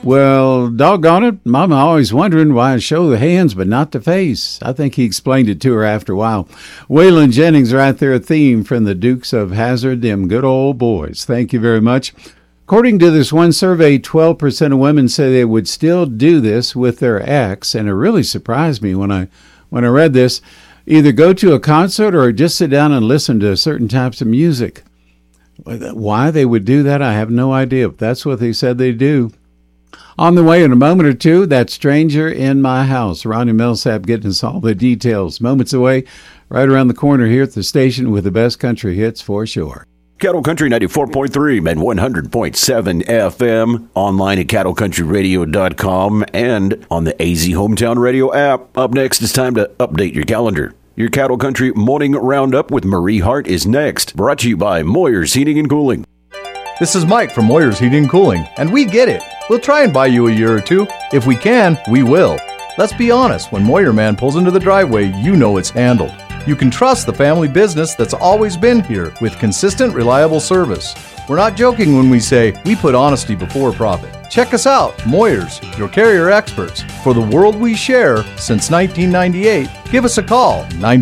Well, doggone it, Mama always wondering why I show the hands but not the face. I think he explained it to her after a while. Waylon Jennings right there, a theme from the Dukes of Hazzard, them good old boys. Thank you very much. According to this one survey, 12% of women say they would still do this with their ex, and it really surprised me when I read this. Either go to a concert or just sit down and listen to certain types of music. Why they would do that, I have no idea. But that's what they said they do. On the way in a moment or two, that Stranger in My House. Ronnie Millsap getting us all the details. Moments away, right around the corner here at the station with the best country hits for sure. Cattle Country 94.3 and 100.7 FM, online at cattlecountryradio.com and on the AZ Hometown Radio app. Up next, it's time to update your calendar. Your Cattle Country Morning Roundup with Marie Hart is next, brought to you by Moyer's Heating and Cooling. This is Mike from Moyer's Heating and Cooling, and we get it. We'll try and buy you a year or two. If we can, we will. Let's be honest, when Moyer Man pulls into the driveway, you know it's handled. You can trust the family business that's always been here with consistent, reliable service. We're not joking when we say we put honesty before profit. Check us out, Moyers, your carrier experts. For the world we share since 1998, give us a call,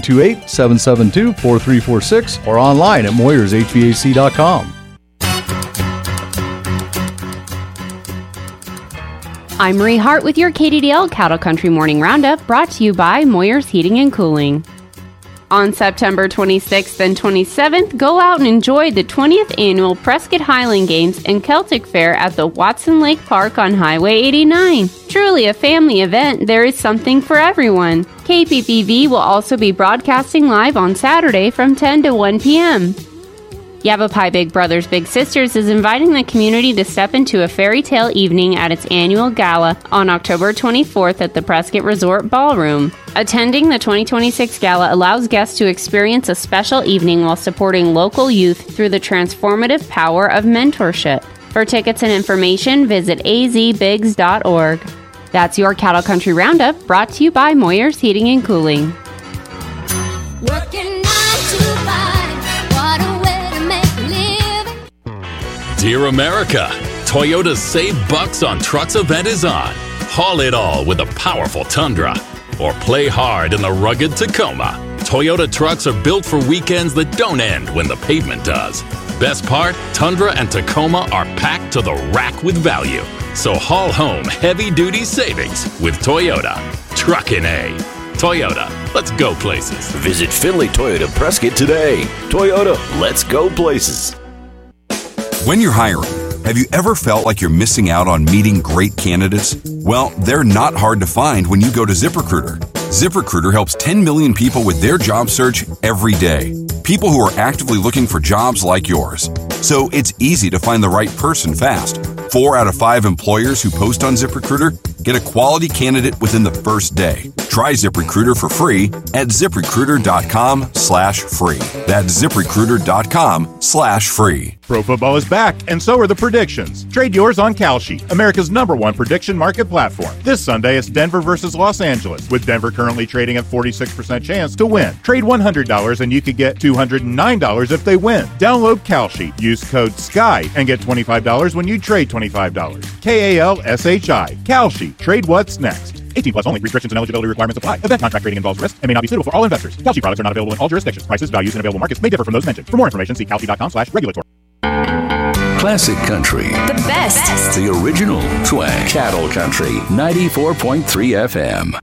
928-772-4346 or online at moyershvac.com. I'm Marie Hart with your KDDL Cattle Country Morning Roundup, brought to you by Moyer's Heating and Cooling. On September 26th and 27th, go out and enjoy the 20th Annual Prescott Highland Games and Celtic Fair at the Watson Lake Park on Highway 89. Truly a family event, there is something for everyone. KPPV will also be broadcasting live on Saturday from 10 to 1 p.m. Yavapai Big Brothers Big Sisters is inviting the community to step into a fairy tale evening at its annual gala on October 24th at the Prescott Resort Ballroom. Attending the 2026 gala allows guests to experience a special evening while supporting local youth through the transformative power of mentorship. For tickets and information, visit azbigs.org. That's your Cattle Country Roundup, brought to you by Moyer's Heating and Cooling. Working 9 to 5, what a way to make a living. Dear America, Toyota's Save Bucks on Trucks event is on. Haul it all with a powerful Tundra. Or play hard in the rugged Tacoma. Toyota trucks are built for weekends that don't end when the pavement does. Best part, Tundra and Tacoma are packed to the rack with value. So haul home heavy-duty savings with Toyota. Truckin' A. Toyota, let's go places. Visit Finley Toyota Prescott today. Toyota, let's go places. When you're hiring, have you ever felt like you're missing out on meeting great candidates? Well, they're not hard to find when you go to ZipRecruiter. ZipRecruiter helps 10 million people with their job search every day. People who are actively looking for jobs like yours. So it's easy to find the right person fast. 4 out of 5 employers who post on ZipRecruiter get a quality candidate within the first day. Try ZipRecruiter for free at ZipRecruiter.com/free. That's ZipRecruiter.com/free. Pro football is back, and so are the predictions. Trade yours on Kalshi, America's #1 prediction market platform. This Sunday, it's Denver versus Los Angeles, with Denver currently trading at 46% chance to win. Trade $100 and you could get $209 if they win. Download Kalshi, use code SKY, and get $25 when you trade $25. KALSHI. Kalshi. Trade what's next. 18 plus only. Restrictions and eligibility requirements apply. Event contract trading involves risk and may not be suitable for all investors. Kalshi products are not available in all jurisdictions. Prices, values, and available markets may differ from those mentioned. For more information, see kalshi.com/regulatory. Classic Country. The best. The original swag. Cattle Country 94.3 FM.